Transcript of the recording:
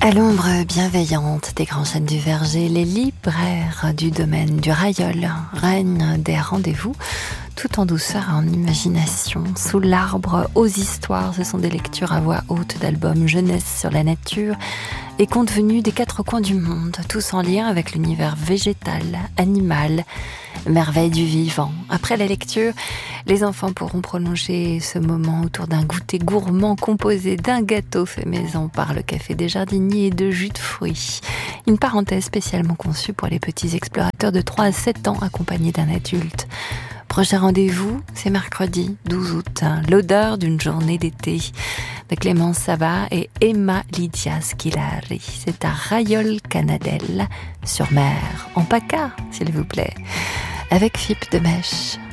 À l'ombre bienveillante des grands chênes du verger, les libraires du domaine du Railleul règnent des rendez-vous tout en douceur et en imagination. Sous l'arbre, aux histoires, ce sont des lectures à voix haute d'albums jeunesse sur la nature et contes venus des quatre coins du monde, tous en lien avec l'univers végétal, animal, merveille du vivant. Après la lecture, les enfants pourront prolonger ce moment autour d'un goûter gourmand composé d'un gâteau fait maison par le Café des Jardiniers et de jus de fruits. Une parenthèse spécialement conçue pour les petits explorateurs de 3 à 7 ans accompagnés d'un adulte. Prochain rendez-vous, c'est mercredi 12 août, l'odeur d'une journée d'été de Clémence Sabat et Emma Lydia Squilari. C'est à Railleul-Canadelle, sur mer, en PACA, s'il vous plaît, avec Philippe Demèche.